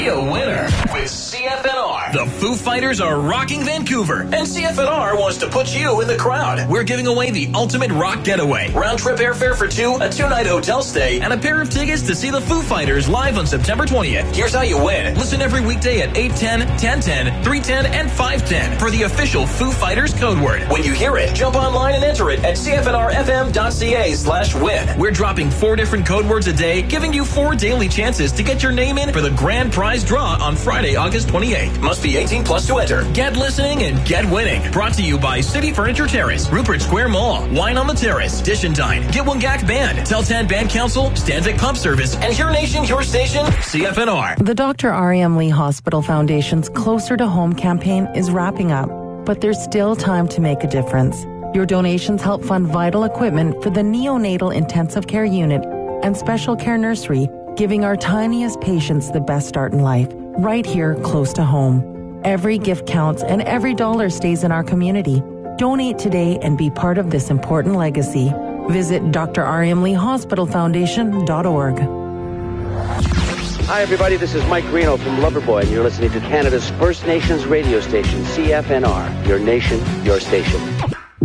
Be a winner with CFNR. The Foo Fighters are rocking Vancouver, and CFNR wants to put you in the crowd. We're giving away the ultimate rock getaway. Round-trip airfare for two, a two-night hotel stay, and a pair of tickets to see the Foo Fighters live on September 20th. Here's how you win. Listen every weekday at 8:10, 10:10, 3:10, and 5:10 for the official Foo Fighters code word. When you hear it, jump online and enter it at cfnrfm.ca/win. We're dropping 4 different code words a day, giving you 4 daily chances to get your name in for the grand prize draw on Friday, August 28th. Must be 18 plus to enter. Get listening and get winning. Brought to you by City Furniture Terrace, Rupert Square Mall, Wine on the Terrace, Dish and Dine, Gitwangak Band, Teltan Band Council, Stanvik Pump Service, and Your Nation, Your Station, CFNR. The Dr. R.E.M. Lee Hospital Foundation's Closer to Home campaign is wrapping up, but there's still time to make a difference. Your donations help fund vital equipment for the neonatal intensive care unit and special care nursery, giving our tiniest patients the best start in life, right here close to home. Every gift counts and every dollar stays in our community. Donate today and be part of this important legacy. Visit drrmleehospitalfoundation.org. Hi, everybody. This is Mike Reno from Loverboy, and you're listening to Canada's First Nations radio station, CFNR. Your nation, your station.